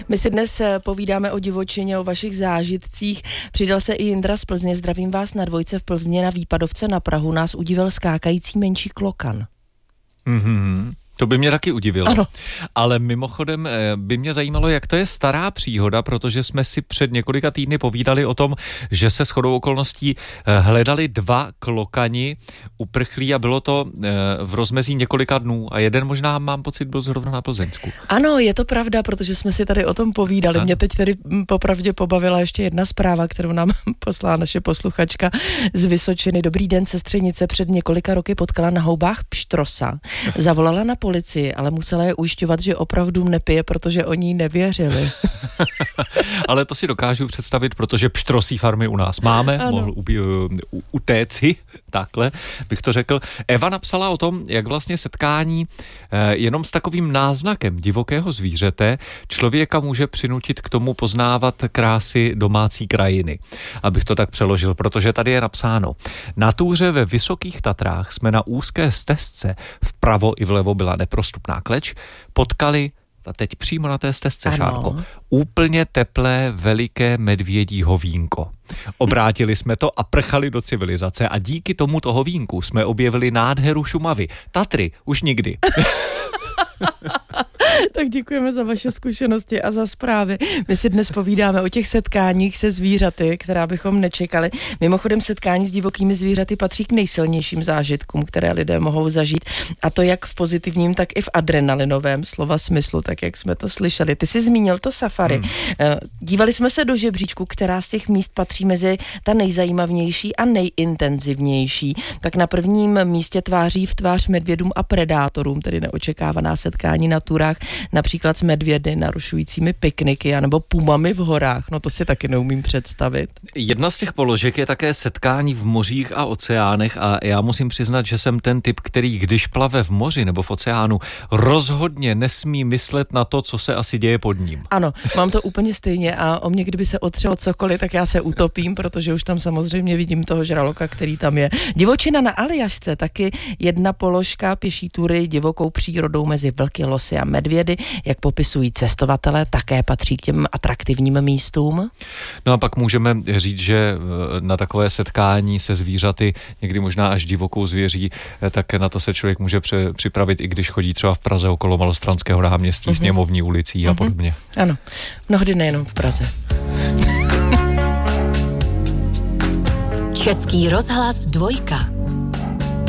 My si dnes povídáme o divočině, o vašich zážitcích. Přidal se i Jindra z Plzně. Zdravím vás na Dvojce v Plzně na Výpadovce na Prahu. Nás udivil skákající menší klokan. To by mě taky udivilo. Ano. Ale mimochodem by mě zajímalo, jak to je stará příhoda, protože jsme si před několika týdny povídali o tom, že se shodou okolností hledali 2 klokani uprchlí a bylo to v rozmezí několika dnů a jeden možná, mám pocit, byl zrovna na Plzeňsku. Ano, je to pravda, protože jsme si tady o tom povídali. Mě teď tady popravdě pobavila ještě jedna zpráva, kterou nám poslala naše posluchačka z Vysočiny. Dobrý den, sestřenice před několika roky potkala na houbách pštrosa. Zavolala na policii, ale musela je ujišťovat, že opravdu nepije, protože oni nevěřili. Ale to si dokážu představit, protože pštrosí farmy u nás máme, mohl utéci, takhle bych to řekl. Eva napsala o tom, jak vlastně setkání jenom s takovým náznakem divokého zvířete člověka může přinutit k tomu poznávat krásy domácí krajiny. Abych to tak přeložil, protože tady je napsáno: na túře ve Vysokých Tatrách jsme na úzké stezce, vpravo i vlevo byla neprostupná kleč, potkali, a teď přímo na té stezce, Šárko, úplně teplé, veliké medvědí hovínko. Obrátili jsme to a prchali do civilizace a díky tomuto hovínku jsme objevili nádheru Šumavy. Tatry už nikdy. Tak děkujeme za vaše zkušenosti a za zprávy. My si dnes povídáme o těch setkáních se zvířaty, která bychom nečekali. Mimochodem setkání s divokými zvířaty patří k nejsilnějším zážitkům, které lidé mohou zažít. A to jak v pozitivním, tak i v adrenalinovém slova smyslu, tak jak jsme to slyšeli. Ty jsi zmínil to safari. Dívali jsme se do žebříčku, která z těch míst patří mezi ta nejzajímavější a nejintenzivnější. Tak na prvním místě tváří v tvář medvědům a predátorům, tedy neočekávaná setkání na turách, například s medvědy narušujícími pikniky anebo pumami v horách. No to si taky neumím představit. Jedna z těch položek je také setkání v mořích a oceánech a já musím přiznat, že jsem ten typ, který když plave v moři nebo v oceánu, rozhodně nesmí myslet na to, co se asi děje pod ním. Ano, mám to úplně stejně a o mě, kdyby se otřelo cokoliv, tak já se utopím, protože už tam samozřejmě vidím toho žraloka, který tam je. Divočina na Aljašce, taky jedna položka pěší tury divokou přírodou mezi vlky, losy a medvědy, jak popisují cestovatelé, také patří k těm atraktivním místům. No a pak můžeme říct, že na takové setkání se zvířaty, někdy možná až divokou zvěří, tak na to se člověk může připravit, i když chodí třeba v Praze okolo Malostranského náměstí, Sněmovní ulicí a podobně. Ano, mnohdy nejenom v Praze. Český rozhlas Dvojka.